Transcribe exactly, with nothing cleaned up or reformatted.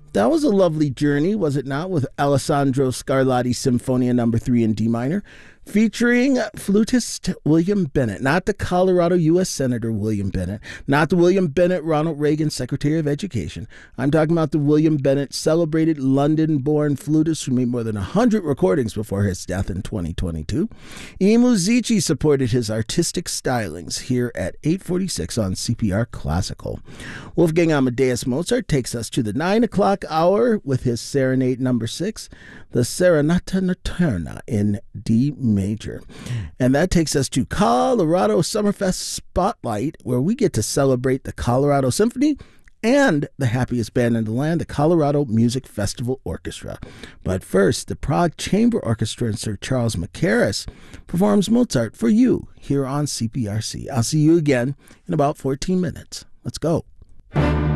That was a lovely journey, was it not, with Alessandro Scarlatti Symphonia Number Three in D minor, featuring flutist William Bennett, not the Colorado U S Senator William Bennett, not the William Bennett, Ronald Reagan Secretary of Education. I'm talking about the William Bennett, celebrated London-born flutist who made more than one hundred recordings before his death in twenty twenty-two. E. Musici supported his artistic stylings here at eight forty-six on C P R Classical. Wolfgang Amadeus Mozart takes us to the nine o'clock hour with his Serenade Number Six, the Serenata Notturna in D major. And that takes us to Colorado Summerfest Spotlight, where we get to celebrate the Colorado Symphony and the happiest band in the land, the Colorado Music Festival Orchestra. But first, the Prague Chamber Orchestra and Sir Charles Mackerras performs Mozart for you here on C P R C. I'll see you again in about fourteen minutes. Let's go.